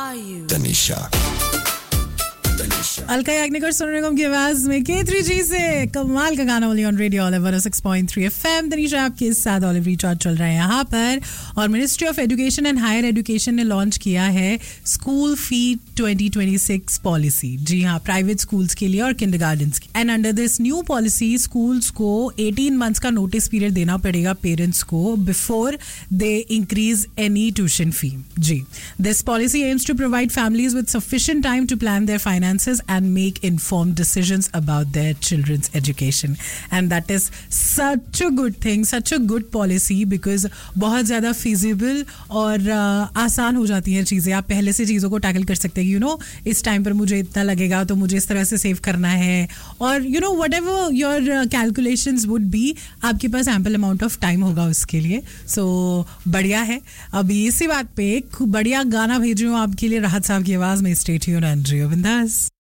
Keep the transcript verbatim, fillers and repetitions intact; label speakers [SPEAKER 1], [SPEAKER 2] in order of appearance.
[SPEAKER 1] तनिषा
[SPEAKER 2] अलका याग्निक और सोनू निगम की आवाज में के थ्री जी से कमाल का गाना only on radio Oliver six point three FM. Tanisha आपके साथ ऑलिव रिचार्ज चल रहा है यहाँ पर। और ministry of education and higher education ने लॉन्च किया है school fee twenty twenty six policy. जी हाँ, प्राइवेट स्कूल्स के लिए और किंडरगार्टन्स की। And under this new policy schools को एटीन मंथ्स का नोटिस पीरियड देना पड़ेगा पेरेंट्स को before they increase any tuition fee. Ji, this policy aims to provide families with sufficient time to plan there finances and make informed decisions about their children's education, and that is such a good thing, such a good policy because बहुत ज़्यादा feasible और uh, आसान हो जाती हैं चीज़ें। आप पहले से चीज़ों को टैकल कर सकते हैं। यू नो इस टाइम पर मुझे इतना लगेगा तो मुझे इस तरह से सेव करना है, और you know what ever your calculations would be, आपके पास एम्पल अमाउंट ऑफ टाइम होगा उसके लिए। सो so, बढ़िया है। अभी इसी बात पे एक बढ़िया गाना भेज रही हूँ आपके लिए राहत साहब की आवाज़ में। स्टे ट्यून्ड एंड जियो बिंदास।